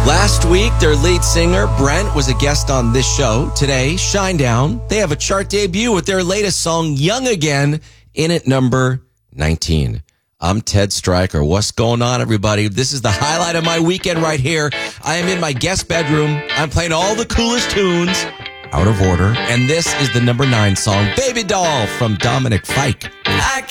Last week, their lead singer, Brent, was a guest on this show. Today, Shinedown, they have a chart debut with their latest song, Young Again, in at number 19. I'm Ted Stryker. What's going on, everybody? This is the highlight of my weekend right here. I am in my guest bedroom. I'm playing all the coolest tunes, out of order. And this is the number 9 song, Baby Doll, from Dominic Fike. I